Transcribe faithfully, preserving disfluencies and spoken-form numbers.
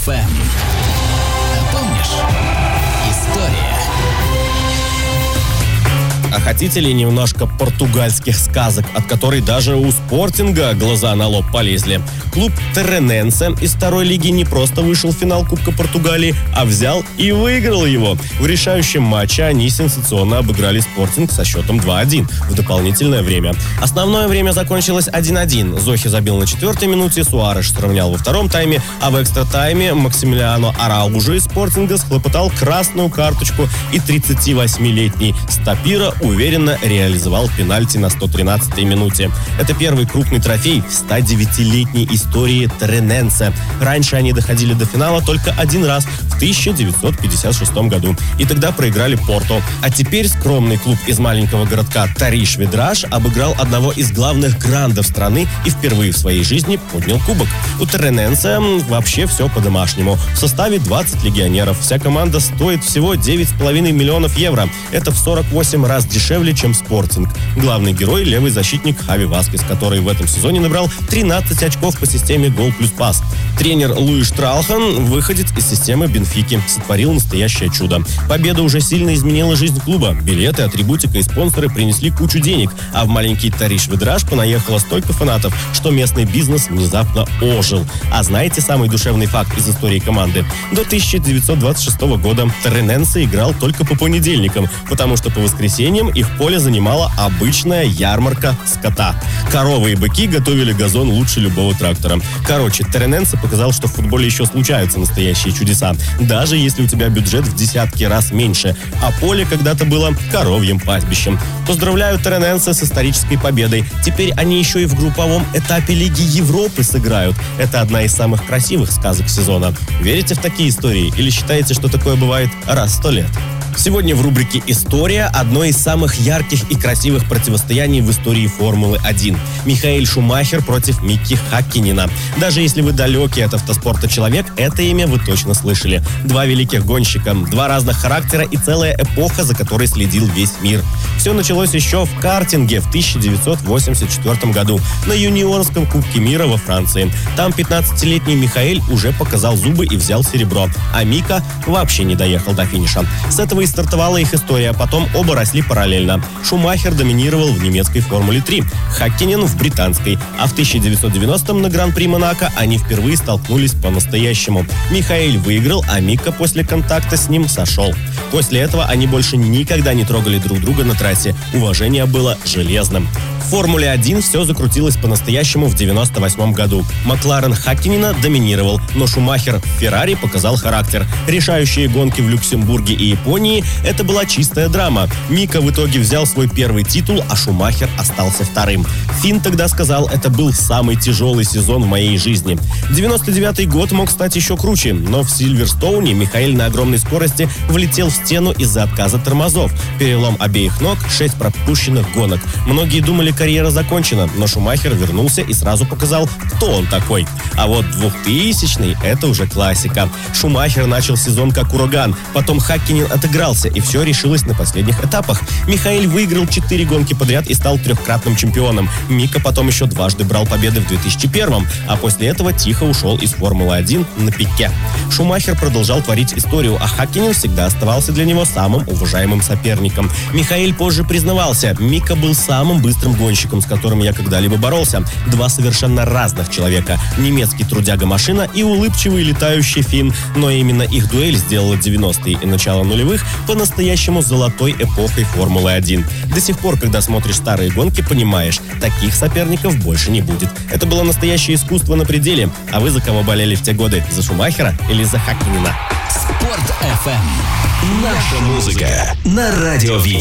эф эм. А помнишь? История. А хотите ли немножко португальских сказок, от которой даже у Спортинга глаза на лоб полезли? Клуб Террененсе из второй лиги не просто вышел в финал Кубка Португалии, а взял и выиграл его. В решающем матче они сенсационно обыграли Спортинг со счетом два один в дополнительное время. Основное время закончилось один один. Зохи забил на четвертой минуте, Суареш сравнял во втором тайме, а в экстра-тайме Максимилиано Араужо из Спортинга схлопотал красную карточку, и тридцативосьмилетний Стапира уверенно реализовал пенальти на сто тринадцатой минуте. Это первый крупный трофей в ста девятилетней истории Террененсе. Раньше они доходили до финала только один раз в тысяча девятьсот пятьдесят шестом году. И тогда проиграли Порту. А теперь скромный клуб из маленького городка Тариш-Видраш обыграл одного из главных грандов страны и впервые в своей жизни поднял кубок. У Террененсе вообще все по-домашнему. В составе двадцать легионеров. Вся команда стоит всего девять с половиной миллионов евро. Это в сорок восемь раз дешевле, чем Спортинг. Главный герой — левый защитник Хави Васкес, который в этом сезоне набрал тринадцать очков по системе гол плюс пас. Тренер Луи Штралхан, выходец из системы Бенфики, сотворил настоящее чудо. Победа уже сильно изменила жизнь клуба. Билеты, атрибутика и спонсоры принесли кучу денег, а в маленький Тариш-Видраш понаехало столько фанатов, что местный бизнес внезапно ожил. А знаете самый душевный факт из истории команды? До тысяча девятьсот двадцать шестого года Террененсе играл только по понедельникам, потому что по воскресеньям их поле занимала обычная ярмарка скота. Коровы и быки готовили газон лучше любого трактора. Короче, Террененсе показал, что в футболе еще случаются настоящие чудеса, даже если у тебя бюджет в десятки раз меньше, а поле когда-то было коровьим пастбищем. Поздравляю Террененсе с исторической победой. Теперь они еще и в групповом этапе Лиги Европы сыграют. Это одна из самых красивых сказок сезона. Верите в такие истории или считаете, что такое бывает раз в сто лет? Сегодня в рубрике «История» одно из самых ярких и красивых противостояний в истории Формулы один. Михаэль Шумахер против Микки Хаккинена. Даже если вы далекий от автоспорта человек, это имя вы точно слышали. Два великих гонщика, два разных характера и целая эпоха, за которой следил весь мир. Все началось еще в картинге в тысяча девятьсот восемьдесят четвёртом году на юниорском Кубке мира во Франции. Там пятнадцатилетний Михаэль уже показал зубы и взял серебро, а Мика вообще не доехал до финиша. С этого и стартовала их история, потом оба росли параллельно. Шумахер доминировал в немецкой Формуле три, Хаккинен в британской, а в тысяча девятьсот девяностом на Гран-при Монако они впервые столкнулись по-настоящему. Михаэль выиграл, а Мика после контакта с ним сошел. После этого они больше никогда не трогали друг друга на трассе. Уважение было железным. В Формуле один все закрутилось по-настоящему в девяносто восьмом году. Макларен Хаккинена доминировал, но Шумахер в Феррари показал характер. Решающие гонки в Люксембурге и Японии — это была чистая драма. Мика в итоге взял свой первый титул, а Шумахер остался вторым. Финн тогда сказал: это был самый тяжелый сезон в моей жизни. девяносто девятый год мог стать еще круче, но в Сильверстоуне Михаэль на огромной скорости влетел в стену из-за отказа тормозов. Перелом обеих ног, шесть пропущенных гонок. Многие думали, карьера закончена, но Шумахер вернулся и сразу показал, кто он такой. А вот двухтысячный — это уже классика. Шумахер начал сезон как ураган, потом Хаккинен отыгрался, и все решилось на последних этапах. Михаэль выиграл четыре гонки подряд и стал трехкратным чемпионом. Мика потом еще дважды брал победы в две тысячи первом, а после этого тихо ушел из Формулы один на пике. Шумахер продолжал творить историю, а Хаккинен всегда оставался для него самым уважаемым соперником. Михаэль позже признавался: Мика был самым быстрым гонщиком, с которым я когда-либо боролся. Два совершенно разных человека. Немецкий трудяга-машина и улыбчивый летающий финн. Но именно их дуэль сделала девяностые и начало нулевых по-настоящему золотой эпохой Формулы один. До сих пор, когда смотришь старые гонки, понимаешь, таких соперников больше не будет. Это было настоящее искусство на пределе. А вы за кого болели в те годы? За Шумахера или за Хаккинена? Спорт эф эм. Наша музыка на радио Ви.